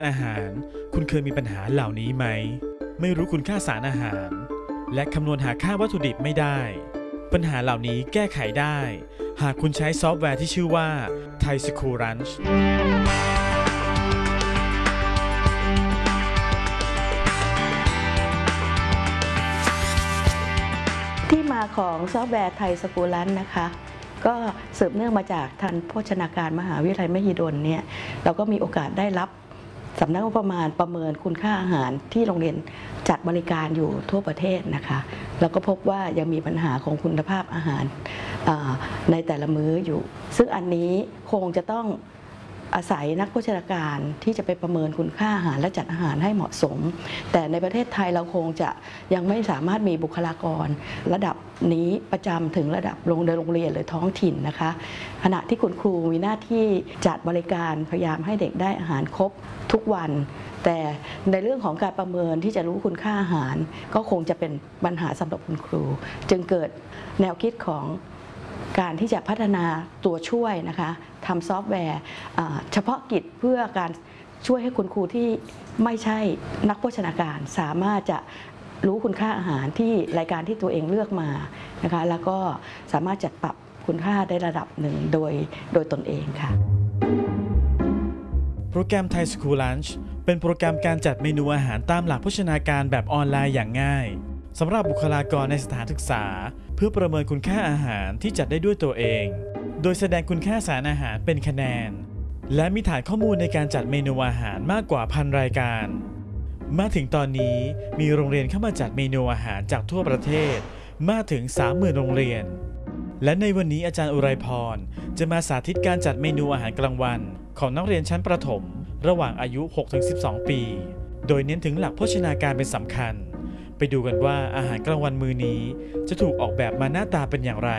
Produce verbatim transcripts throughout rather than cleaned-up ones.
อาหารคุณเคยมีปัญหาเหล่านี้ไหมไม่รู้คุณค่าสารอาหารและคำนวณหาค่าวัตถุดิบไม่ได้ปัญหาเหล่านี้แก้ไขได้หากคุณใช้ซอฟต์แวร์ที่ชื่อว่า Thai School Lunch ที่มาของซอฟต์แวร์ไทยสกูลันนะคะก็สืบเนื่องมาจากทันโภชนาการมหาวิทยาลัยมหิดลเนี่ยเราก็มีโอกาสได้รับสำนักงบประมาณประเมินคุณค่าอาหารที่โรงเรียนจัดบริการอยู่ทั่วประเทศนะคะแล้วก็พบว่ายังมีปัญหาของคุณภาพอาหารในแต่ละมื้ออยู่ซึ่งอันนี้คงจะต้องอาศัยนักโภชนาการที่จะไปประเมินคุณค่าอาหารและจัดอาหารให้เหมาะสมแต่ในประเทศไทยเราคงจะยังไม่สามารถมีบุคลากรระดับนี้ประจำถึงระดับโรงเรียนโรงเรียนหรือท้องถิ่นนะคะขณะที่คุณครูมีหน้าที่จัดบริการพยายามให้เด็กได้อาหารครบทุกวันแต่ในเรื่องของการประเมินที่จะรู้คุณค่าอาหารก็คงจะเป็นปัญหาสำหรับคุณครูจึงเกิดแนวคิดของการที่จะพัฒนาตัวช่วยนะคะทำซอฟต์แวร์เฉพาะกิจเพื่อการช่วยให้คุณครูที่ไม่ใช่นักโภชนาการสามารถจะรู้คุณค่าอาหารที่รายการที่ตัวเองเลือกมานะคะแล้วก็สามารถจัดปรับคุณค่าได้ระดับหนึ่งโดยโดยตนเองค่ะโปรแกรม Thai School Lunch เป็นโปรแกรมการจัดเมนูอาหารตามหลักโภชนาการแบบออนไลน์อย่างง่ายสำหรับบุคลากรในสถานศึกษาเพื่อประเมินคุณค่าอาหารที่จัดได้ด้วยตัวเองโดยแสดงคุณค่าสารอาหารเป็นคะแนนและมีฐานข้อมูลในการจัดเมนูอาหารมากกว่าพันรายการมาถึงตอนนี้มีโรงเรียนเข้ามาจัดเมนูอาหารจากทั่วประเทศมากถึง สามหมื่น โรงเรียนและในวันนี้อาจารย์อุไรพรจะมาสาธิตการจัดเมนูอาหารกลางวันของนักเรียนชั้นประถมระหว่างอายุ หกถึงสิบสอง ปีโดยเน้นถึงหลักโภชนาการเป็นสำคัญไปดูกันว่าอาหารกลางวันมื้อนี้จะถูกออกแบบมาหน้าตาเป็นอย่างไร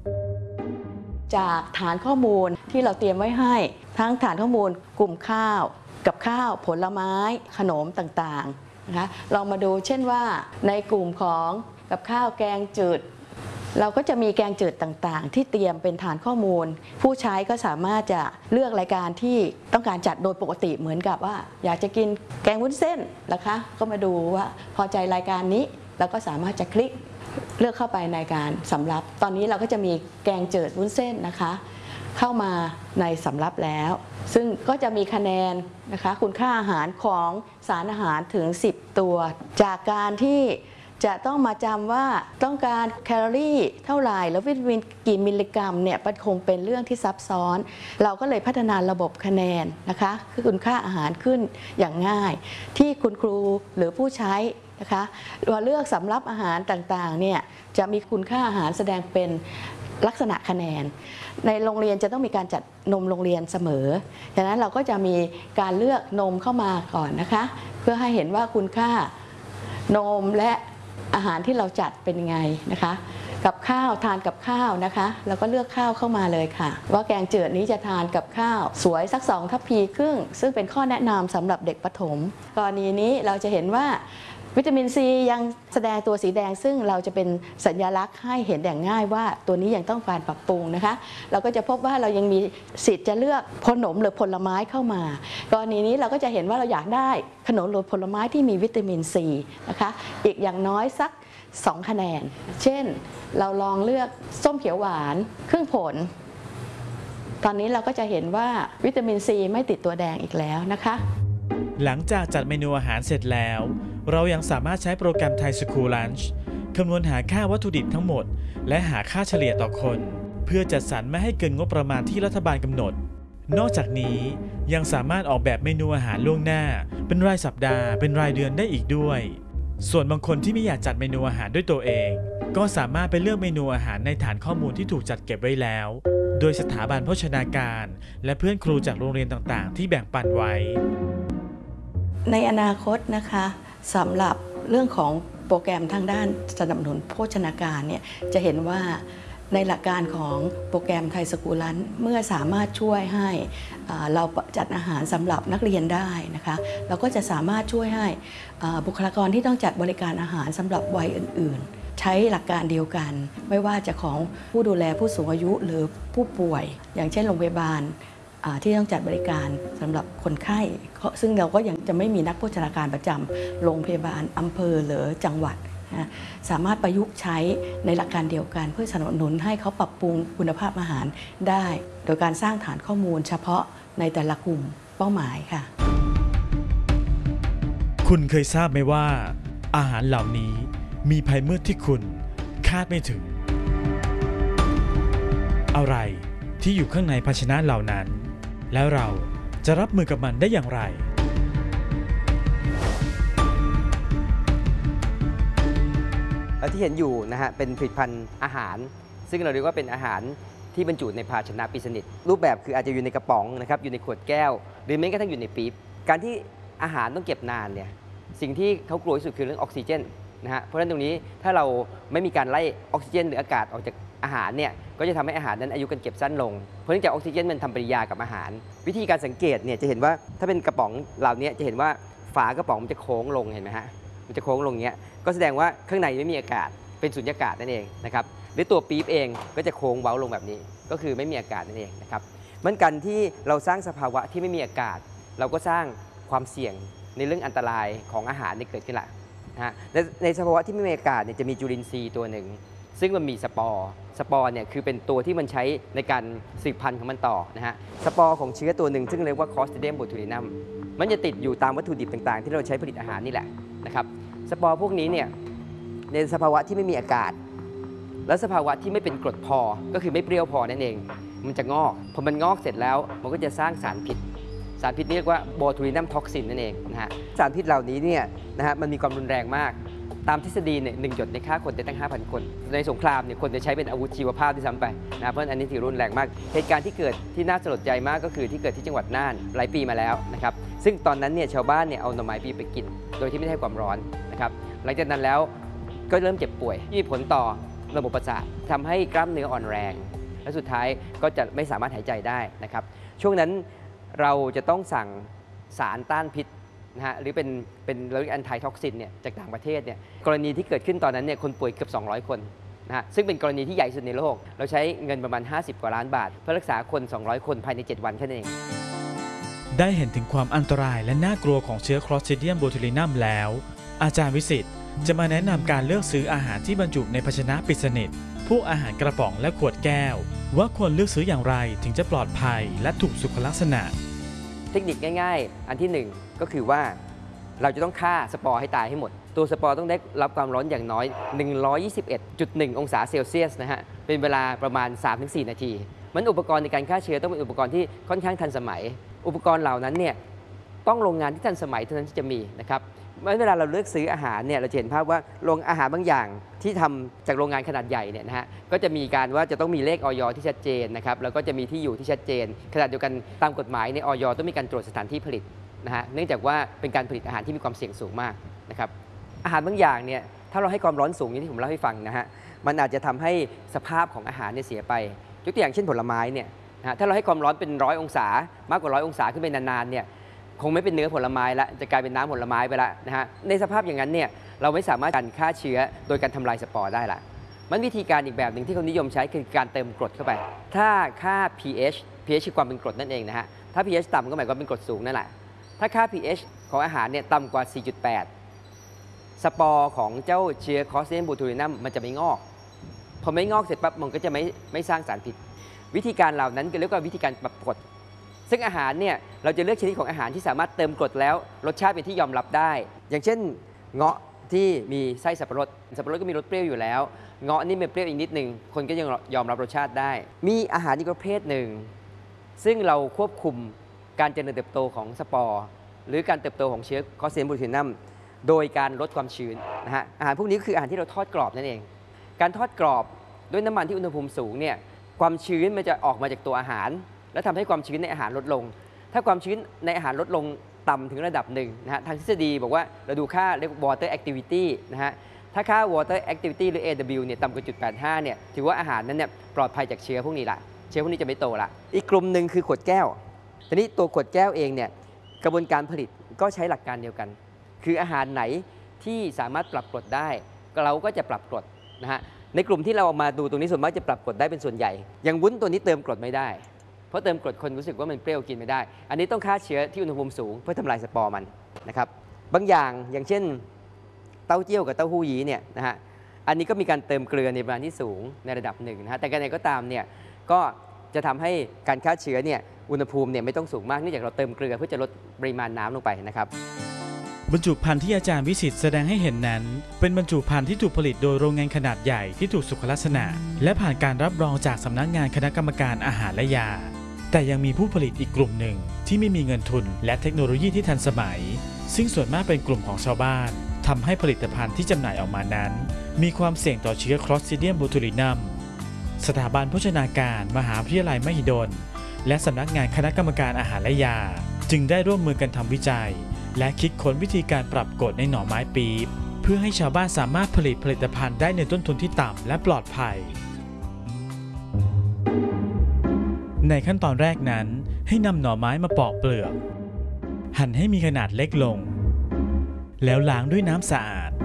จากฐานข้อมูลที่เราเตรียมไว้ให้ทั้งฐานข้อมูลกลุ่มข้าวกับข้าวผลไม้ขนมต่างๆนะคะเรามาดูเช่นว่าในกลุ่มของกับข้าวแกงจืดเราก็จะมีแกงจืดต่างๆที่เตรียมเป็นฐานข้อมูลผู้ใช้ก็สามารถจะเลือกรายการที่ต้องการจัดโดยปกติเหมือนกับว่าอยากจะกินแกงวุ้นเส้นนะคะก็มาดูว่าพอใจรายการนี้เราก็สามารถจะคลิกเลือกเข้าไปในการสำรับตอนนี้เราก็จะมีแกงจืดวุ้นเส้นนะคะเข้ามาในสำรับแล้วซึ่งก็จะมีคะแนนนะคะคุณค่าอาหารของสารอาหารถึงสิบตัวจากการที่จะต้องมาจำว่าต้องการแคลอรี่เท่าไหร่แล้ววิตามินกี่มิลลิกรัมเนี่ยมันคงเป็นเรื่องที่ซับซ้อนเราก็เลยพัฒนาระบบคะแนนนะคะคือคุณค่าอาหารขึ้นอย่างง่ายที่คุณครูหรือผู้ใช้นะคะว่าเลือกสำรับอาหารต่างๆเนี่ยจะมีคุณค่าอาหารแสดงเป็นลักษณะคะแนนในโรงเรียนจะต้องมีการจัดนมโรงเรียนเสมอดังนั้นเราก็จะมีการเลือกนมเข้ามาก่อนนะคะเพื่อให้เห็นว่าคุณค่านมและอาหารที่เราจัดเป็นยังไงนะคะกับข้าวทานกับข้าวนะคะเราก็เลือกข้าวเข้ามาเลยค่ะว่าแกงจืดนี้จะทานกับข้าวสวยสักสองทัพพีครึ่งซึ่งเป็นข้อแนะนำสำหรับเด็กประถมกรณีนี้เราจะเห็นว่าวิตามินซียังแสดงตัวสีแดงซึ่งเราจะเป็นสัญลักษณ์ให้เห็นอย่างง่ายว่าตัวนี้ยังต้องการปรับปรุงนะคะเราก็จะพบว่าเรายังมีสิทธิ์จะเลือกขนมหรือผลไม้เข้ามากรณีนี้เราก็จะเห็นว่าเราอยากได้ขนมหรือผลไม้ที่มีวิตามินซีนะคะอีกอย่างน้อยสักสองคะแนนเช่นเราลองเลือกส้มเขียวหวานครึ่งผลตอนนี้เราก็จะเห็นว่าวิตามินซีไม่ติดตัวแดงอีกแล้วนะคะหลังจากจัดเมนูอาหารเสร็จแล้วเรายังสามารถใช้โปรแกรม Thai School Lunch คำนวณหาค่าวัตถุดิบทั้งหมดและหาค่าเฉลี่ยต่อคนเพื่อจัดสรรไม่ให้เกินงบประมาณที่รัฐบาลกำหนดนอกจากนี้ยังสามารถออกแบบเมนูอาหารล่วงหน้าเป็นรายสัปดาห์เป็นรายเดือนได้อีกด้วยส่วนบางคนที่ไม่อยากจัดเมนูอาหารด้วยตัวเองก็สามารถไปเลือกเมนูอาหารในฐานข้อมูลที่ถูกจัดเก็บไว้แล้วโดยสถาบันโภชนาการและเพื่อนครูจากโรงเรียนต่างๆที่แบ่งปันไว้ในอนาคตนะคะสำหรับเรื่องของโปรแกรมทางด้านสนับสนุนโภชนาการเนี่ยจะเห็นว่าในหลักการของโปรแกรมไทยสกูลันเมื่อสามารถช่วยให้เราจัดอาหารสำหรับนักเรียนได้นะคะเราก็จะสามารถช่วยให้บุคลากรที่ต้องจัดบริการอาหารสำหรับวัยอื่นๆใช้หลักการเดียวกันไม่ว่าจะของผู้ดูแลผู้สูงอายุหรือผู้ป่วยอย่างเช่นโรงพยาบาลอ่าที่ต้องจัดบริการสำหรับคนไข้ซึ่งเราก็ยังจะไม่มีนักโภชนาการประจำโรงพยาบาลอำเภอหรือจังหวัดนะสามารถประยุกต์ใช้ในหลักการเดียวกันเพื่อสนับสนุนให้เขาปรับปรุงคุณภาพอาหารได้ โดยการสร้างฐานข้อมูลเฉพาะในแต่ละกลุ่มเป้าหมายค่ะคุณเคยทราบไหมว่าอาหารเหล่านี้มีภัยมืดที่คุณคาดไม่ถึงอะไรที่อยู่ข้างในภาชนะเหล่านั้นแล้วเราจะรับมือกับมันได้อย่างไรที่เห็นอยู่นะฮะเป็นผลิตภัณฑ์อาหารซึ่งเราเรียกว่าเป็นอาหารที่บรรจุในภาชนะปิดสนิทรูปแบบคืออาจจะอยู่ในกระป๋องนะครับอยู่ในขวดแก้วหรือแม้กระทั่งอยู่ในปี๊บการที่อาหารต้องเก็บนานเนี่ยสิ่งที่เขากลัวที่สุดคือเรื่องออกซิเจนนะฮะเพราะฉะนั้นตรงนี้ถ้าเราไม่มีการไล่ออกซิเจนหรืออากาศออกจากอาหารเนี่ยก็จะทำให้อาหารนั้นอายุการเก็บสั้นลงเพราะเนื่องจากออกซิเจนมันทำปฏิกิริยากับอาหารวิธีการสังเกตเนี่ยจะเห็นว่าถ้าเป็นกระป๋องเหล่านี้จะเห็นว่าฝากระป๋องมันจะโค้งลงเห็นไหมฮะมันจะโค้งลงเงี้ยก็แสดงว่าข้างในไม่มีอากาศเป็นสุญญากาศนั่นเองนะครับหรือตัวปี๊บเองก็จะโค้งเว้าลงแบบนี้ก็คือไม่มีอากาศนั่นเองนะครับเหมือนกันที่เราสร้างสภาวะที่ไม่มีอากาศเราก็สร้างความเสี่ยงในเรื่องอันตรายของอาหารที่เกิดขึ้นละนะฮะในสภาวะที่ไม่มีอากาศเนี่ยจะมีจุลินทรีย์ตัวหนึ่งซึ่งมันมีสปอร์สปอร์เนี่ยคือเป็นตัวที่มันใช้ในการสืบพันธุ์ของมันต่อนะฮะสปอร์ของเชื้อตัวหนึ่งซึ่งเรียกว่า Clostridium botulinum มันจะติดอยู่ตามวัตถุดิบต่างๆที่เราใช้ผลิตอาหารนี่แหละนะครับสปอร์พวกนี้เนี่ยในสภาวะที่ไม่มีอากาศและสภาวะที่ไม่เป็นกรดพอก็คือไม่เปรี้ยวพอนั่นเองมันจะงอกพอมันงอกเสร็จแล้วมันก็จะสร้างสารพิษสารพิษเรียกว่าโบทูลินัมท็อกซินนั่นเองนะฮะสารพิษเหล่านี้เนี่ยนะฮะมันมีความรุนแรงมากตามทฤษฎีเนี่ยหนึ่งหยดในฆ่าคนได้ตั้ง ห้าพัน คนในสงครามเนี่ยคนจะใช้เป็นอาวุธชีวภาพที่ซ้ำไปนะเพราะอันนี้ถือรุนแรงมากเหตุการณ์ที่เกิดที่น่าสลดใจมากก็คือที่เกิดที่จังหวัดน่านหลายปีมาแล้วนะครับซึ่งตอนนั้นเนี่ยชาวบ้านเนี่ยเอาหน่อไม้ปีไปกินโดยที่ไม่ได้ให้ความร้อนนะครับหลังจากนั้นแล้วก็เริ่มเจ็บป่วยมีผลต่อระบบประสาททำให้กล้ามเนื้ออ่อนแรงและสุดท้ายก็จะไม่สามารถหายใจได้นะครับช่วงนั้นเราจะต้องสั่งสารต้านพิษนะฮะหรือเป็นเป็นเราเรียกแอนตี้ท็อกซินเนี่ยจากต่างประเทศเนี่ยกรณีที่เกิดขึ้นตอนนั้นเนี่ยคนป่วยเกือบสองร้อยคนนะฮะซึ่งเป็นกรณีที่ใหญ่สุดในโลกเราใช้เงินประมาณห้าสิบกว่าล้านบาทเพื่อรักษาคนสองร้อยคนภายในเจ็ดวันแค่นั้นเองได้เห็นถึงความอันตรายและน่ากลัวของเชื้อ Clostridium botulinum แล้วอาจารย์วิสิทธิ์จะมาแนะนำการเลือกซื้ออาหารที่บรรจุในภาชนะปิดสนิทพวกอาหารกระป๋องและขวดแก้วว่าควรเลือกซื้ออย่างไรถึงจะปลอดภัยและถูกสุขลักษณะเทคนิคง่ายๆอันที่หนึ่งก็คือว่าเราจะต้องฆ่าสปอร์ให้ตายให้หมดตัวสปอร์ต้องได้รับความร้อนอย่างน้อย หนึ่งร้อยยี่สิบเอ็ดจุดหนึ่ง องศาเซลเซียสนะฮะเป็นเวลาประมาณ สามถึงสี่ นาทีมันอุปกรณ์ในการฆ่าเชื้อต้องเป็นอุปกรณ์ที่ค่อนข้างทันสมัยอุปกรณ์เหล่านั้นเนี่ยต้องโรงงานที่ทันสมัยเท่านั้นที่จะมีนะครับเวลาเราเลือกซื้ออาหารเนี่ยเราจะเห็นภาพว่าโรงอาหารบางอย่างที่ทำจากโรงงานขนาดใหญ่เนี่ยนะฮะก็จะมีการว่าจะต้องมีเลขออยที่ชัดเจนนะครับแล้วก็จะมีที่อยู่ที่ชัดเจนขณะเดียวกันตามกฎหมายในออยต้องมีการตรวจสถานที่ผลิตนะฮะเนื่องจากว่าเป็นการผลิตอาหารที่มีความเสี่ยงสูงมากนะครับอาหารบางอย่างเนี่ยถ้าเราให้ความร้อนสูงอย่างที่ผมเล่าให้ฟังนะฮะมันอาจจะทำให้สภาพของอาหารเนี่ยเสียไปยกตัวอย่างเช่นผลไม้เนี่ยนะฮะถ้าเราให้ความร้อนเป็นร้อยองศามากกว่าร้อยองศาขึ้นไปนานๆเนี่ยคงไม่เป็นเนื้อผลไม้ละจะกลายเป็นน้ำผลไม้ไปละนะฮะในสภาพอย่างนั้นเนี่ยเราไม่สามารถกันฆ่าเชื้อโดยการทำลายสปอร์ได้ละมันวิธีการอีกแบบหนึ่งที่เขานิยมใช้คือการเติมกรดเข้าไปถ้าค่า pH pH คือความเป็นกรดนั่นเองนะฮะถ้า pH ต่ำก็หมายความเป็นกรดสูงนั่นแหละถ้าค่า pH ของอาหารเนี่ยต่ำกว่า สี่จุดแปด สปอร์ของเจ้าเชื้อ Clostridium botulinum มันจะไม่งอกพอไม่งอกเสร็จปั๊บมันก็จะไม่ไม่สร้างสารพิษวิธีการเหล่านั้นก็เรียกว่าวิธีการปรับกรดซึ่งอาหารเนี่ยเราจะเลือกชนิดของอาหารที่สามารถเติมกรดแล้วรสชาติเป็นที่ยอมรับได้อย่างเช่นเงาะที่มีไส้สับปะรดสับปะรดก็มีรสเปรี้ยวอยู่แล้วเงาะนี่มันเปรี้ยวอีกนิดนึงคนก็ยังยอมรับรสชาติได้มีอาหารอีกประเภทหนึ่งซึ่งเราควบคุมการเจริญเติบโตของสปอร์หรือการเติบโตของเชื้อ Clostridium botulinum โดยการลดความชื้นนะฮะอาหารพวกนี้คืออาหารที่เราทอดกรอบนั่นเองการทอดกรอบด้วยน้ำมันที่อุณหภูมิสูงเนี่ยความชื้นมันจะออกมาจากตัวอาหารและทำให้ความชื้นในอาหารลดลงถ้าความชื้นในอาหารลดลงต่ำถึงระดับหนึ่งนะฮะทางทฤษฎีบอกว่าเราดูค่าเรียก water activity นะฮะถ้าค่า water activity หรือ เอ ดับเบิลยู เนี่ยต่ำกว่าจุดแปดห้าเนี่ยถือว่าอาหารนั้นเนี่ยปลอดภัยจากเชื้อพวกนี้ละเชื้อพวกนี้จะไม่โตละอีกกลุ่มหนึ่งคือขวดแก้วทีนี้ตัวขวดแก้วเองเนี่ยกระบวนการผลิตก็ใช้หลักการเดียวกันคืออาหารไหนที่สามารถปรับกรดได้เราก็จะปรับกรดนะฮะในกลุ่มที่เราเอามาดูตรงนี้ส่วนมากจะปรับกรดได้เป็นส่วนใหญ่อย่างวุ้นตัวนี้เติมกรดไม่ได้เพราะเติมกรดคนรู้สึกว่ามันเปรี้ยวกินไม่ได้ อันนี้ต้องฆ่าเชื้อที่อุณหภูมิสูงเพื่อทำลายสปอร์มันนะครับบางอย่างอย่างเช่นเต้าเจี้ยวกับเต้าหู้ยี้เนี่ยนะฮะอันนี้ก็มีการเติมเกลือในปริมาณที่สูงในระดับหนึ่งนะฮะแต่กันไหนก็ตามเนี่ยก็จะทำให้การฆ่าเชื้อเนี่ยอุณหภูมิเนี่ยไม่ต้องสูงมากเนื่องจากเราเติมเกลือเพื่อจะลดปริมาณน้ำลงไปนะครับบรรจุภัณฑ์ที่อาจารย์วิสิตแสดงให้เห็นนั้นเป็นบรรจุภัณฑ์ที่ถูกผลิตโดยโรงงานขนาดใหญ่ที่ถูกสุขลักษณะและผ่านการรับรองจากสำนักงานคณะกรรมการอาหารและยาแต่ยังมีผู้ผลิตอีกกลุ่มหนึ่งที่ไม่มีเงินทุนและเทคโนโลยีที่ทันสมัยซึ่งส่วนมากเป็นกลุ่มของชาวบ้านทำให้ผลิตภัณฑ์ที่จำหน่ายออกมานั้นมีความเสี่ยงต่อเชื้อ Clostridium botulinum สถาบันโภชนาการมหาวิทยาลัยมหิดลและสำนักงานคณะกรรมการอาหารและยาจึงได้ร่วมมือกันทำวิจัยและคิดค้นวิธีการปรับกฎในหน่อไม้ปี๊บเพื่อให้ชาวบ้านสามารถผลิตผลิตภัณฑ์ได้ในต้นทุนที่ต่ำและปลอดภัยในขั้นตอนแรกนั้นให้นำหน่อไม้มาปอกเปลือกหั่นให้มีขนาดเล็กลงแล้วล้างด้วยน้ำสะอาด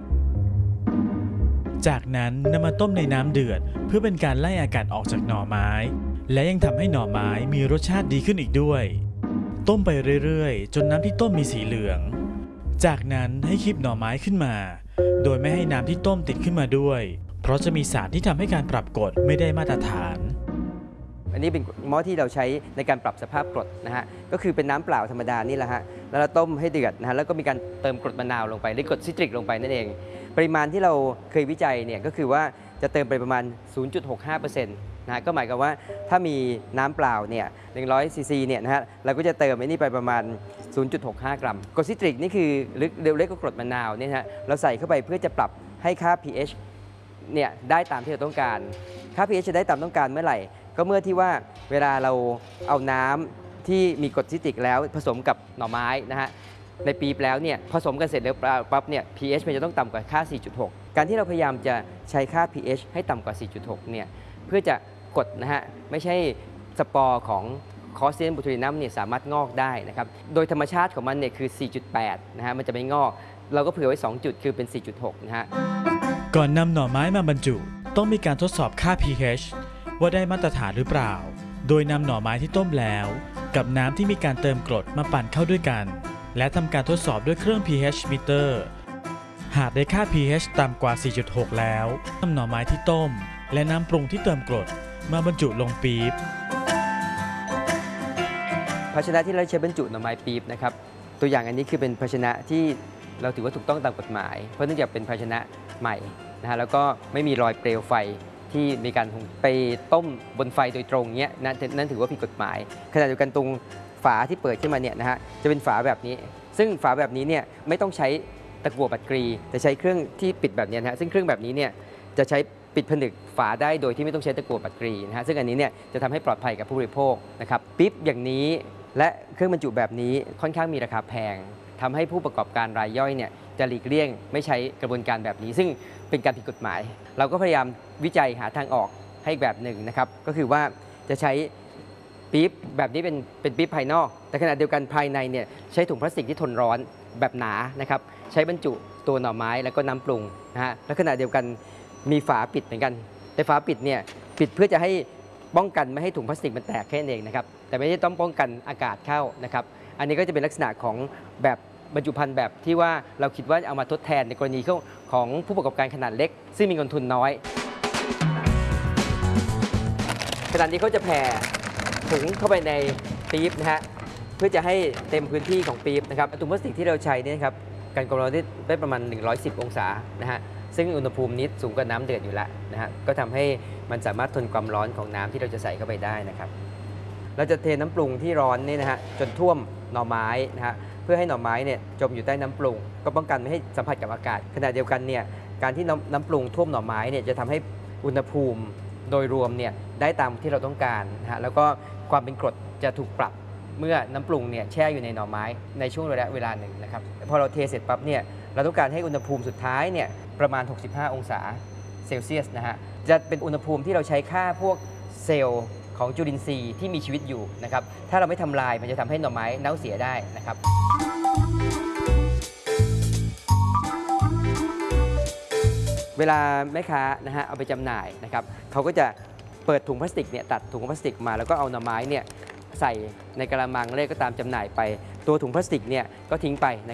จากนั้นนำมาต้มในน้ำเดือดเพื่อเป็นการไล่อากาศออกจากหน่อไม้และยังทำให้หน่อไม้มีรสชาติดีขึ้นอีกด้วยต้มไปเรื่อยๆจนน้ำที่ต้มมีสีเหลืองจากนั้นให้คีบหน่อไม้ขึ้นมาโดยไม่ให้น้ำที่ต้มติดขึ้นมาด้วยเพราะจะมีสารที่ทำให้การปรับกรดไม่ได้มาตรฐานอันนี้เป็นหม้อที่เราใช้ในการปรับสภาพกรดนะฮะก็คือเป็นน้ำเปล่าธรรมดานี่แหละฮะแล้วเราต้มให้เดือดนะฮะแล้วก็มีการเติมกรดมะนาวลงไปหรือกรดซิตริกลงไปนั่นเองปริมาณที่เราเคยวิจัยเนี่ยก็คือว่าจะเติมไปประมาณ ศูนย์จุดหกห้าเปอร์เซ็นต์ นะฮะก็หมายความว่าถ้ามีน้ำเปล่าเนี่ยหนึ่งร้อยซีซีเนี่ยนะฮะเราก็จะเติมไอ้นี่ไปประมาณ ศูนย์จุดหกห้ากรัมกรดซิตริกนี่คือเล็กก็กรดมะนาวเนี่ยฮะเราใส่เข้าไปเพื่อจะปรับให้ค่า pH เนี่ยได้ตามที่เราต้องการค่า pH จะได้ตามต้องการเมื่อไหร่ก็เมื่อที่ว่าเวลาเราเอาน้ำที่มีกรดซิตริกแล้วผสมกับหน่อไม้นะฮะในปี๊บแล้วเนี่ยผสมกันเสร็จแล้วปั๊บเนี่ย pH มันจะต้องต่ำกว่าค่า สี่จุดหก การที่เราพยายามจะใช้ค่า pH ให้ต่ำกว่า สี่จุดหก เนี่ยเพื่อจะกดนะฮะไม่ใช่สปอร์ของClostridium botulinumเนี่ยสามารถงอกได้นะครับโดยธรรมชาติของมันเนี่ยคือ สี่จุดแปด นะฮะมันจะไม่งอกเราก็เผื่อไว้สองจุดคือเป็น สี่จุดหก นะฮะก่อนนำหน่อไม้มาบรรจุต้องมีการทดสอบค่า pH ว่าได้มาตรฐานหรือเปล่าโดยนำหน่อไม้ที่ต้มแล้วกับน้ำที่มีการเติมกรดมาปั่นเข้าด้วยกันและทำการทดสอบด้วยเครื่อง pH meter หากได้ค่า pH ต่ำกว่า สี่จุดหก แล้วนำหน่อไม้ที่ต้มและน้ำปรุงที่เติมกรดมาบรรจุลงปี๊บภาชนะที่เราใช้บรรจุหน่อไม้ปี๊บนะครับตัวอย่างอันนี้คือเป็นภาชนะที่เราถือว่าถูกต้องตามกฎหมายเพราะเนื่องจากเป็นภาชนะใหม่นะฮะแล้วก็ไม่มีรอยเปลวไฟที่มีการไปต้มบนไฟโดยตรงเนี้ยนั่นนั่นถือว่าผิดกฎหมายขณะเดียวกันตรงฝาที่เปิดขึ้นมาเนี่ยนะฮะจะเป็นฝาแบบนี้ซึ่งฝาแบบนี้เนี่ยไม่ต้องใช้ตะกั่วบัดกรีแต่ใช้เครื่องที่ปิดแบบนี้นะฮะซึ่งเครื่องแบบนี้เนี่ยจะใช้ปิดผนึกฝาได้โดยที่ไม่ต้องใช้ตะกั่วบัดกรีนะฮะซึ่งอันนี้เนี่ยจะทำให้ปลอดภัยกับผู้บริโภคนะครับปิ๊บอย่างนี้และเครื่องบรรจุแบบนี้ค่อนข้างมีราคาแพงทำให้ผู้ประกอบการรายย่อยเนี่ยจะหลีกเลี่ยงไม่ใช้กระบวนการแบบนี้ซึ่งเป็นการผิดกฎหมายเราก็พยายามวิจัยหาทางออกให้อีกแบบหนึ่งนะครับก็คือว่าจะใช้ปี๊บแบบนี้เป็นเป็นปี๊บภายนอกแต่ขณะเดียวกันภายในเนี่ยใช้ถุงพลาสติกที่ทนร้อนแบบหนานะครับใช้บรรจุตัวหน่อไม้แล้วก็น้ำปรุงนะฮะและขณะเดียวกันมีฝาปิดเหมือนกันแต่ฝาปิดเนี่ยปิดเพื่อจะให้ป้องกันไม่ให้ถุงพลาสติกมันแตกแค่นั้นเองนะครับแต่ไม่ได้ต้องป้องกันอากาศเข้านะครับอันนี้ก็จะเป็นลักษณะของแบบบรรจุภัณฑ์แบบที่ว่าเราคิดว่าเอามาทดแทนในกรณีของผู้ประกอบการขนาดเล็กซึ่งมีเงินทุนน้อยขณะนี้เขาจะแผ่ถุงเข้าไปในปี๊บนะฮะเพื่อจะให้เต็มพื้นที่ของปี๊บนะครับถุงพลาสติกที่เราใช้นี่ครับการความร้อนได้ประมาณหนึ่งร้อยสิบองศานะฮะซึ่งอุณหภูมินี้สูงกว่าน้ำเดือดอยู่แล้วนะฮะก็ทำให้มันสามารถทนความร้อนของน้ำที่เราจะใส่เข้าไปได้นะครับเราจะเทน้ำปรุงที่ร้อนนี่นะฮะจนท่วมหน่อไม้นะฮะเพื่อให้หน่อไม้เนี่ยจมอยู่ใต้น้ำปรุงก็ป้องกันไม่ให้สัมผัสกับอากาศขณะเดียวกันเนี่ยการที่น้ำน้ำปรุงท่วมหน่อไม้เนี่ยจะทำให้อุณหภูมิโดยรวมเนี่ยได้ตามที่เราต้องการนะฮะแล้วก็ความเป็นกรดจะถูกปรับเมื่อน้ำปรุงเนี่ยแช่อยู่ในหน่อไม้ในช่วงระยะเวลาหนึ่งนะครับพอเราเทเสร็จปั๊บเนี่ยเราต้องการให้อุณหภูมิสุดท้ายเนี่ยประมาณหกสิบห้าองศาเซลเซียสนะฮะจะเป็นอุณหภูมิที่เราใช้ฆ่าพวกเซลล์ของจุลินทรีย์ที่มีชีวิตอยู่นะครับถ้าเราไม่ทำลายมันจะทำให้หน่อไม้เน่าเสียได้นะครับเวลาแม่ค้านะฮะเอาไปจำหน่ายนะครับเขาก็จะเปิดถุงพลาสติกเนี่ยตัดถุงพลาสติกมาแล้วก็เอาหน่อไม้เนี่ยใส่ในกระมังเลขก็ตามจำหน่ายไปตัวถุงพลาสติกเนี่ยก็ทิ้งไป